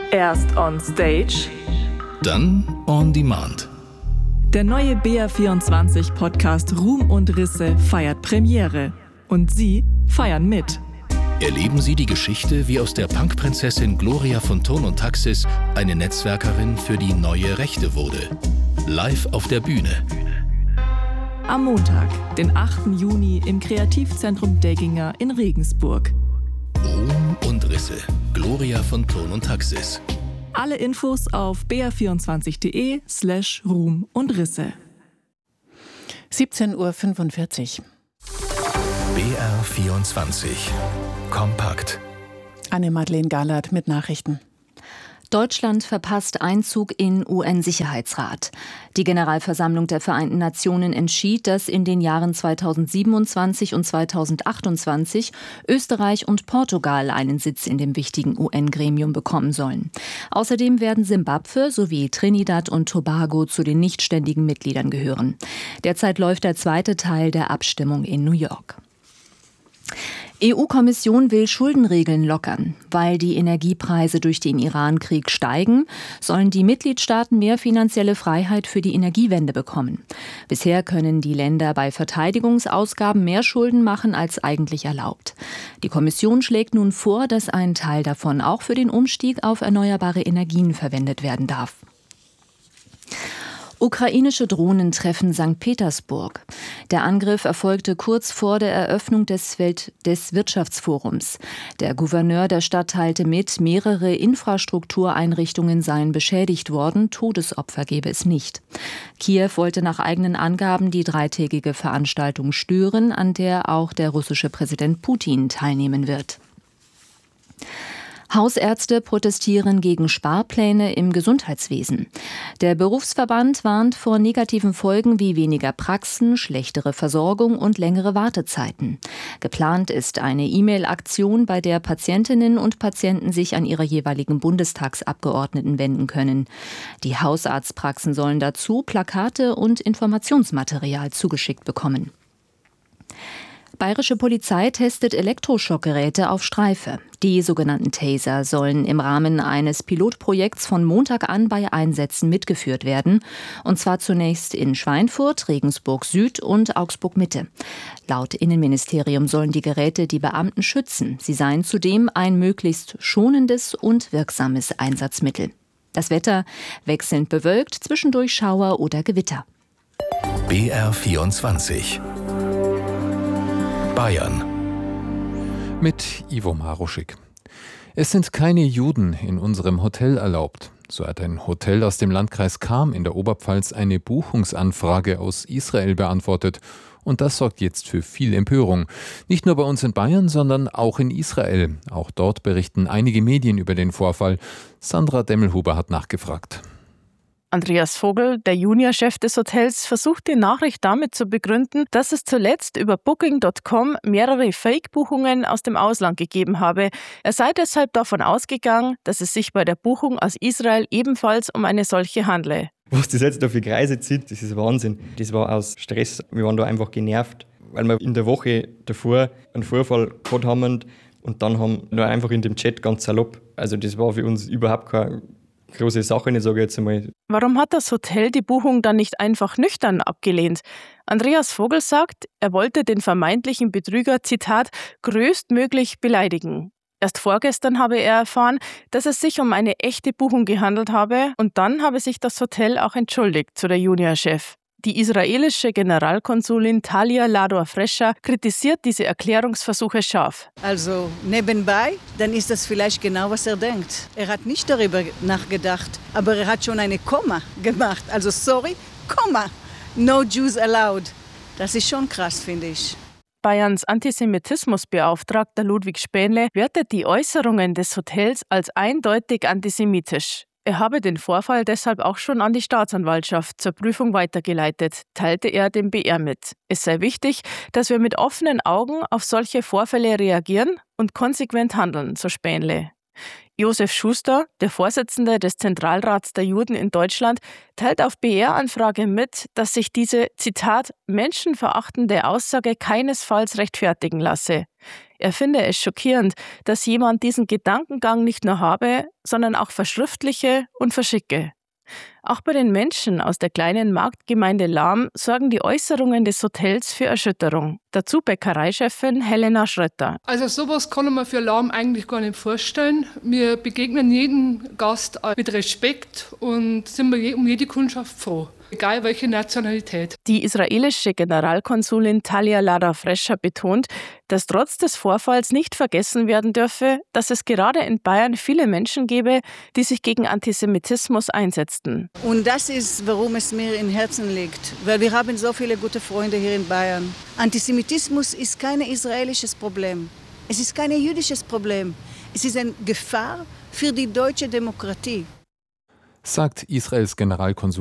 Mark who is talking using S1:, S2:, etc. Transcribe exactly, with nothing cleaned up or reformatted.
S1: Erst on Stage,
S2: dann on Demand.
S1: Der neue B R vierundzwanzig Podcast Ruhm und Risse feiert Premiere. Und Sie feiern mit.
S2: Erleben Sie die Geschichte, wie aus der Punkprinzessin Gloria von Thurn und Taxis eine Netzwerkerin für die neue Rechte wurde. Live auf der Bühne.
S1: Am Montag, den achten Juni im Kreativzentrum Degginger in Regensburg.
S2: Ruhm und Risse. Gloria von Thurn und Taxis.
S1: Alle Infos auf b r vierundzwanzig punkt de slash Ruhm und Risse.
S3: siebzehn Uhr fünfundvierzig.
S2: B R vierundzwanzig. Kompakt.
S3: Anne-Madeleine Gahlert mit Nachrichten.
S4: Deutschland verpasst Einzug in U N-Sicherheitsrat. Die Generalversammlung der Vereinten Nationen entschied, dass in den Jahren zweitausendsiebenundzwanzig und zweitausendachtundzwanzig Österreich und Portugal einen Sitz in dem wichtigen U N-Gremium bekommen sollen. Außerdem werden Simbabwe sowie Trinidad und Tobago zu den nichtständigen Mitgliedern gehören. Derzeit läuft der zweite Teil der Abstimmung in New York. E U-Kommission will Schuldenregeln lockern. Weil die Energiepreise durch den Iran-Krieg steigen, sollen die Mitgliedstaaten mehr finanzielle Freiheit für die Energiewende bekommen. Bisher können die Länder bei Verteidigungsausgaben mehr Schulden machen als eigentlich erlaubt. Die Kommission schlägt nun vor, dass ein Teil davon auch für den Umstieg auf erneuerbare Energien verwendet werden darf. Ukrainische Drohnen treffen Sankt Petersburg. Der Angriff erfolgte kurz vor der Eröffnung des, Welt- des Wirtschaftsforums. Der Gouverneur der Stadt teilte mit, mehrere Infrastruktureinrichtungen seien beschädigt worden, Todesopfer gebe es nicht. Kiew wollte nach eigenen Angaben die dreitägige Veranstaltung stören, an der auch der russische Präsident Putin teilnehmen wird. Hausärzte protestieren gegen Sparpläne im Gesundheitswesen. Der Berufsverband warnt vor negativen Folgen wie weniger Praxen, schlechtere Versorgung und längere Wartezeiten. Geplant ist eine E-Mail-Aktion, bei der Patientinnen und Patienten sich an ihre jeweiligen Bundestagsabgeordneten wenden können. Die Hausarztpraxen sollen dazu Plakate und Informationsmaterial zugeschickt bekommen. Bayerische Polizei testet Elektroschockgeräte auf Streife. Die sogenannten Taser sollen im Rahmen eines Pilotprojekts von Montag an bei Einsätzen mitgeführt werden. Und zwar zunächst in Schweinfurt, Regensburg Süd und Augsburg Mitte. Laut Innenministerium sollen die Geräte die Beamten schützen. Sie seien zudem ein möglichst schonendes und wirksames Einsatzmittel. Das Wetter wechselnd bewölkt, zwischendurch Schauer oder Gewitter.
S2: B R vierundzwanzig. Bayern.
S5: Mit Ivo Maruschik. Es sind keine Juden in unserem Hotel erlaubt. So hat ein Hotel aus dem Landkreis Cham in der Oberpfalz eine Buchungsanfrage aus Israel beantwortet. Und das sorgt jetzt für viel Empörung. Nicht nur bei uns in Bayern, sondern auch in Israel. Auch dort berichten einige Medien über den Vorfall. Sandra Demmelhuber hat nachgefragt.
S6: Andreas Vogel, der Juniorchef des Hotels, versucht die Nachricht damit zu begründen, dass es zuletzt über Booking Punkt com mehrere Fake-Buchungen aus dem Ausland gegeben habe. Er sei deshalb davon ausgegangen, dass es sich bei der Buchung aus Israel ebenfalls um eine solche handle.
S7: Was das jetzt da für Kreise zieht, das ist Wahnsinn. Das war aus Stress. Wir waren da einfach genervt, weil wir in der Woche davor einen Vorfall gehabt haben und dann haben wir einfach in dem Chat ganz salopp. Also das war für uns überhaupt keine große Sache, ich sage jetzt einmal.
S6: Warum hat das Hotel die Buchung dann nicht einfach nüchtern abgelehnt? Andreas Vogel sagt, er wollte den vermeintlichen Betrüger, Zitat, größtmöglich beleidigen. Erst vorgestern habe er erfahren, dass es sich um eine echte Buchung gehandelt habe und dann habe sich das Hotel auch entschuldigt, so der Juniorchef. Die israelische Generalkonsulin Talia Lador-Frescher kritisiert diese Erklärungsversuche scharf.
S8: Also nebenbei, dann ist das vielleicht genau, was er denkt. Er hat nicht darüber nachgedacht, aber er hat schon eine Komma gemacht. Also sorry, Komma, no Jews allowed. Das ist schon krass, finde ich.
S6: Bayerns Antisemitismusbeauftragter Ludwig Spähnle wertet die Äußerungen des Hotels als eindeutig antisemitisch. Er habe den Vorfall deshalb auch schon an die Staatsanwaltschaft zur Prüfung weitergeleitet, teilte er dem B R mit. Es sei wichtig, dass wir mit offenen Augen auf solche Vorfälle reagieren und konsequent handeln, so Spähnle. Josef Schuster, der Vorsitzende des Zentralrats der Juden in Deutschland, teilt auf B R-Anfrage mit, dass sich diese, Zitat, menschenverachtende Aussage keinesfalls rechtfertigen lasse. Er finde es schockierend, dass jemand diesen Gedankengang nicht nur habe, sondern auch verschriftliche und verschicke. Auch bei den Menschen aus der kleinen Marktgemeinde Lahm sorgen die Äußerungen des Hotels für Erschütterung. Dazu Bäckereichefin Helena Schrötter.
S9: Also sowas kann man für Lahm eigentlich gar nicht vorstellen. Wir begegnen jedem Gast mit Respekt und sind um jede Kundschaft froh. Egal welche Nationalität.
S6: Die israelische Generalkonsulin Talia Lara Frescher betont, dass trotz des Vorfalls nicht vergessen werden dürfe, dass es gerade in Bayern viele Menschen gebe, die sich gegen Antisemitismus einsetzten.
S8: Und das ist, warum es mir im Herzen liegt, weil wir haben so viele gute Freunde hier in Bayern. Antisemitismus ist kein israelisches Problem. Es ist kein jüdisches Problem. Es ist eine Gefahr für die deutsche Demokratie,
S5: sagt Israels Generalkonsul